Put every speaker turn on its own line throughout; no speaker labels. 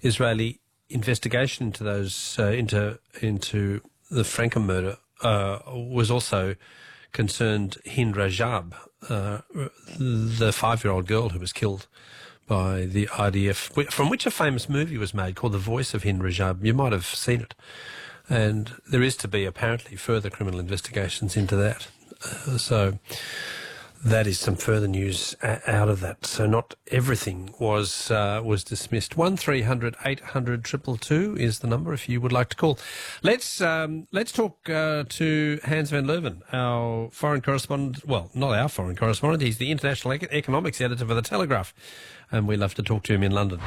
Israeli investigation into those into the Franken murder was also concerned Hind Rajab, the 5-year-old girl who was killed by the IDF, from which a famous movie was made called The Voice of Hind Rajab. You might have seen it. And there is to be apparently further criminal investigations into that. So that is some further news out of that. So not everything was dismissed. 1300 800 222 is the number if you would like to call. Let's talk to Hans van Leuven, our foreign correspondent. Well, not our foreign correspondent. He's the international economics editor for The Telegraph, and we love to talk to him in London.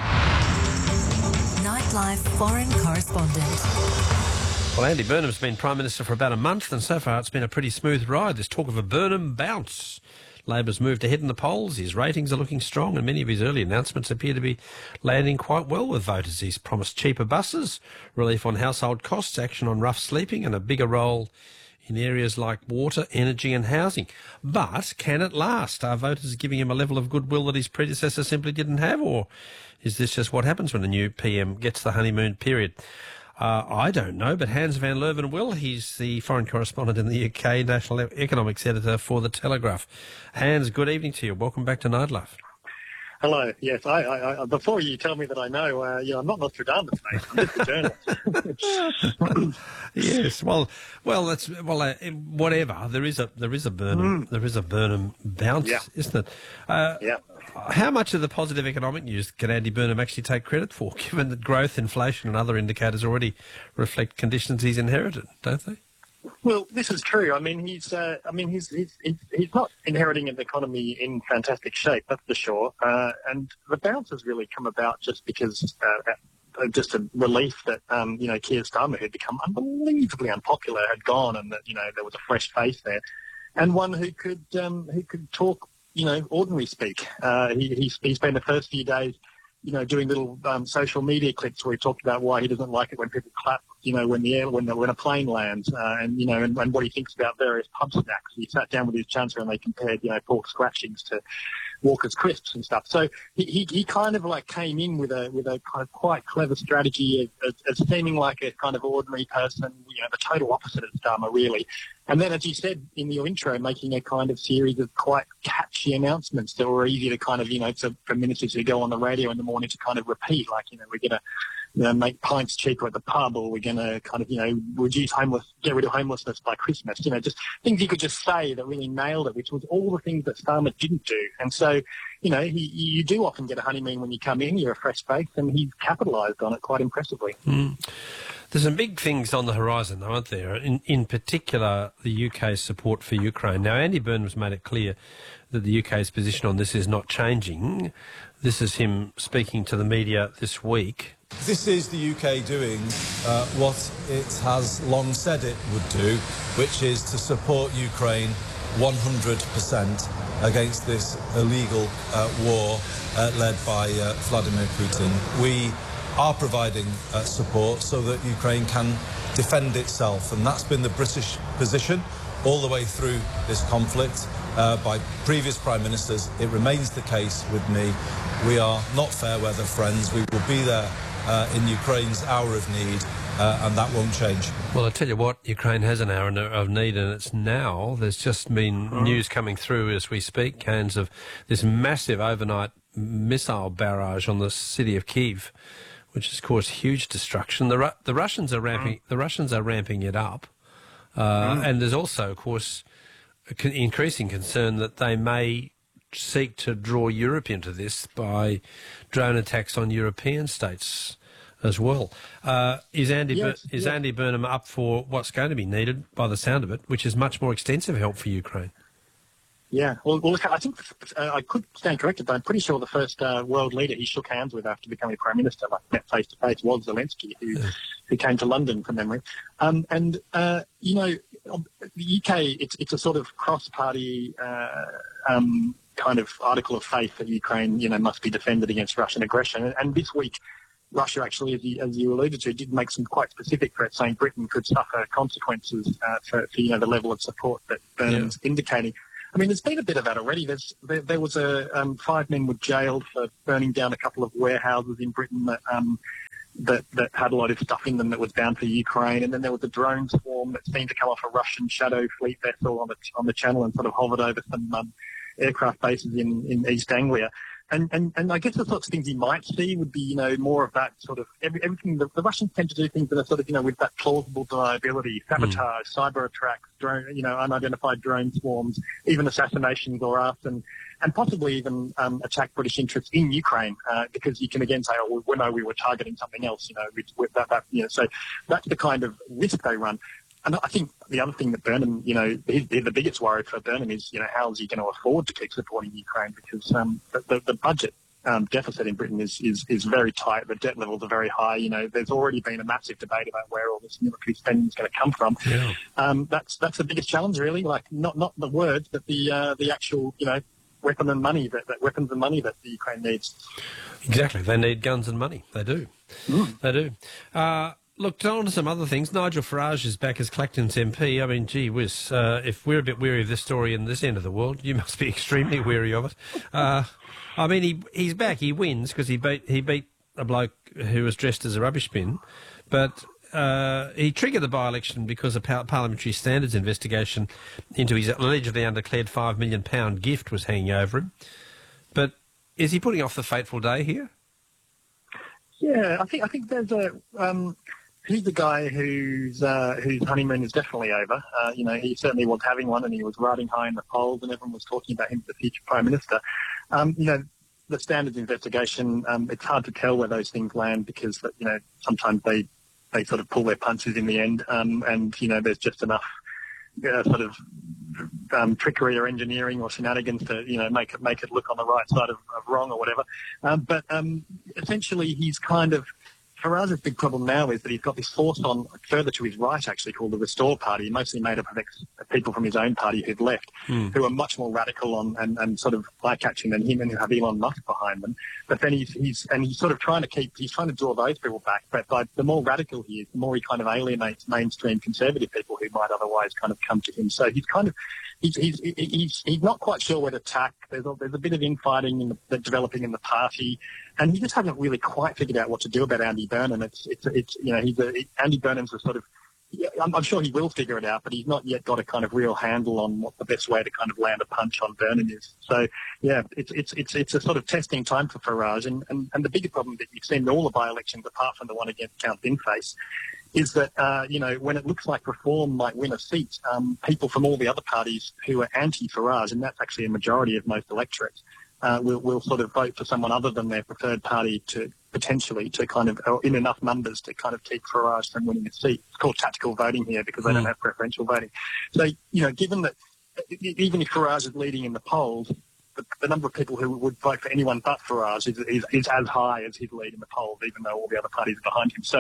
Nightlife foreign correspondent.
Well, Andy Burnham's been Prime Minister for about a month, and so far it's been a pretty smooth ride. There's talk of a Burnham bounce. Labor's moved ahead in the polls, his ratings are looking strong, and many of his early announcements appear to be landing quite well with voters. He's promised cheaper buses, relief on household costs, action on rough sleeping, and a bigger role in areas like water, energy and housing. But can it last? Are voters giving him a level of goodwill that his predecessor simply didn't have, or is this just what happens when a new PM gets the honeymoon period? I don't know, but Hans van Leuven will. He's the foreign correspondent in the UK, national economics editor for The Telegraph. Hans, good evening to you. Welcome back to Nightlife.
Hello. Yes, I before you tell me that I know, I'm not Nostradamus, mate. I'm just a journalist.
Yes. Well, that's whatever. There is a Burnham bounce, isn't it?
Yeah.
How much of the positive economic news can Andy Burnham actually take credit for, given that growth, inflation, and other indicators already reflect conditions he's inherited, don't they?
Well, this is true. I mean, he's not inheriting an economy in fantastic shape, that's for sure. And the bounce has really come about just because, just a relief that Keir Starmer, who'd become unbelievably unpopular, had gone, and that there was a fresh face there, and one who could talk ordinary speak. He spent the first few days doing little social media clips where he talked about why he doesn't like it when people clap, when a plane lands, and what he thinks about various pub snacks. He sat down with his chancellor and they compared, pork scratchings to Walker's crisps and stuff. So he kind of like came in with a kind of quite clever strategy of seeming like a kind of ordinary person, the total opposite of Starmer, really. And then, as you said in your intro, making a kind of series of quite catchy announcements that were easy to kind of, for ministers who go on the radio in the morning to kind of repeat, like, we're going to, make pints cheaper at the pub, or we're going to kind of, get rid of homelessness by Christmas. Just things you could just say that really nailed it, which was all the things that Starmer didn't do. And so, you do often get a honeymoon when you come in, you're a fresh face, and he's capitalised on it quite impressively.
Mm. There's some big things on the horizon, aren't there? In particular, the UK's support for Ukraine. Now, Andy Burnham's made it clear that the UK's position on this is not changing. This is him speaking to the media this week.
This is the UK doing what it has long said it would do, which is to support Ukraine 100% against this illegal war led by Vladimir Putin. We are providing support so that Ukraine can defend itself, and that's been the British position all the way through this conflict by previous Prime Ministers. It remains the case with me. We are not fair weather friends. We will be there in Ukraine's hour of need, and that won't change.
Well, I tell you what, Ukraine has an hour of need, and it's now. There's just been news coming through as we speak, Hans, of this massive overnight missile barrage on the city of Kyiv, which has caused huge destruction. The Russians are ramping it up, and there's also, of course, increasing concern that they may seek to draw Europe into this by drone attacks on European states as well. Is Andy Burnham up for what's going to be needed, by the sound of it, which is much more extensive help for Ukraine?
Yeah, well, look, I think I could stand corrected, but I'm pretty sure the first world leader he shook hands with after becoming Prime Minister, like met face to face, was Zelensky, who came to London from memory. The UK, it's a sort of cross-party kind of article of faith that Ukraine, must be defended against Russian aggression. And this week, Russia actually, as you alluded to, did make some quite specific threats, saying Britain could suffer consequences for the level of support that Burnham's indicating. I mean, there's been a bit of that already. There was 5 men were jailed for burning down a couple of warehouses in Britain that had a lot of stuff in them that was bound for Ukraine, and then there was a drone swarm that seemed to come off a Russian Shadow fleet vessel on the channel and sort of hovered over some aircraft bases in East Anglia. And I guess the sorts of things you might see would be, more of that sort of everything. The Russians tend to do things that are sort of, with that plausible deniability, sabotage, cyber attacks, drone, unidentified drone swarms, even assassinations or arson, and possibly even attack British interests in Ukraine, because you can again say, oh, we were targeting something else, so that's the kind of risk they run. And I think the other thing that Burnham, the biggest worry for Burnham is, how is he going to afford to keep supporting Ukraine? Because the budget deficit in Britain is very tight. The debt levels are very high. There's already been a massive debate about where all this military spending is going to come from. Yeah. That's the biggest challenge, really. Like not the words, but the actual, weapons and money that the Ukraine needs.
Exactly. They need guns and money. They do. They do. Look, on to some other things. Nigel Farage is back as Clacton's MP. I mean, gee whiz, if we're a bit weary of this story in this end of the world, you must be extremely weary of it. I mean, he's back. He wins because he beat a bloke who was dressed as a rubbish bin, but he triggered the by-election because a parliamentary standards investigation into his allegedly undeclared £5 million gift was hanging over him. But is he putting off the fateful day here?
Yeah, I think there's he's the guy whose honeymoon is definitely over. He certainly was having one, and he was riding high in the polls, and everyone was talking about him as the future Prime Minister. The standards investigation, it's hard to tell where those things land because, sometimes they sort of pull their punches in the end, and there's just enough sort of trickery or engineering or shenanigans to make it look on the right side of wrong or whatever. But essentially, he's kind of Farage's big problem now is that he's got this force on further to his right, actually, called the Restore Party, mostly made up of people from his own party who've left, who are much more radical and sort of eye-catching than him, and who have Elon Musk behind them. But then he's sort of trying to draw those people back. But the more radical he is, the more he kind of alienates mainstream conservative people who might otherwise kind of come to him. So he's kind of he's not quite sure where to tack. There's a bit of infighting developing in the party, and he just hasn't really quite figured out what to do about Andy Burnham. Andy Burnham's a sort of, I'm sure he will figure it out, but he's not yet got a kind of real handle on what the best way to kind of land a punch on Burnham is. So yeah, it's a sort of testing time for Farage, and the bigger problem that you've seen in all the by-elections, apart from the one against Count Binface, is that, when it looks like Reform might win a seat, people from all the other parties who are anti-Farage, and that's actually a majority of most electorates, will sort of vote for someone other than their preferred party to potentially to kind of, or in enough numbers to kind of keep Farage from winning a seat. It's called tactical voting here because they don't have preferential voting. So, given that even if Farage is leading in the polls, the number of people who would vote for anyone but Farage is as high as his lead in the polls, even though all the other parties are behind him. So,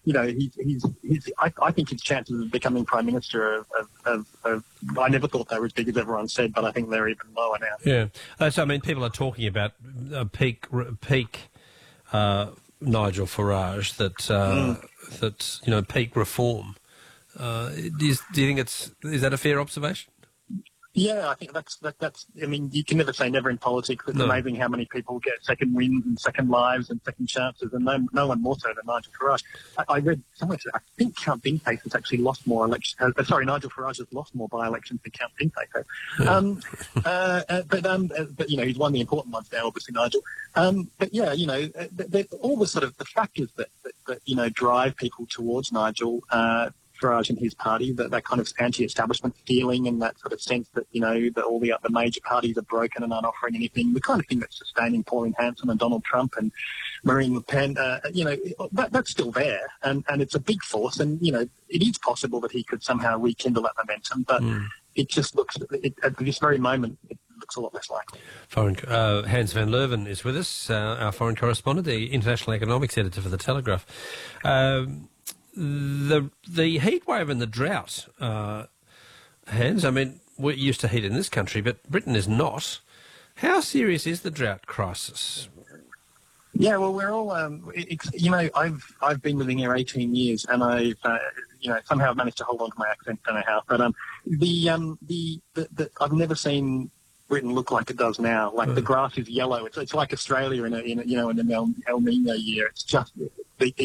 I think his chances of becoming Prime Minister I never thought they were as big as everyone said, but I think they're even lower now.
Yeah. So, I mean, people are talking about peak Nigel Farage, that peak Reform. Do you think is that a fair observation?
Yeah, I think that's. I mean, you can never say never in politics. It's amazing how many people get second wins and second lives and second chances, and no one more so than Nigel Farage. I read somewhere, I think Count Binface has actually lost more elections. Nigel Farage has lost more by-elections than Count Binface. But he's won the important ones now, obviously, Nigel. But yeah, all the sort of the factors that drive people towards Nigel. Farage and his party, that kind of anti-establishment feeling and that sort of sense that, that all the major parties are broken and aren't offering anything, the kind of thing that's sustaining Pauline Hanson and Donald Trump and Marine Le Pen, that's still there. And it's a big force. And, it is possible that he could somehow rekindle that momentum, but it just looks, at this very moment, it looks a lot less likely.
Hans van Leuven is with us, our foreign correspondent, the international economics editor for The Telegraph. The heat wave and the drought, Hans, I mean, we're used to heat in this country, but Britain is not. How serious is the drought crisis?
Yeah, well, we're all, I've been living here 18 years, and I've, somehow I've managed to hold on to my accent. Don't know how, but I've never seen Britain look like it does now. Like the grass is yellow. It's like Australia in an El Nino year. It's just the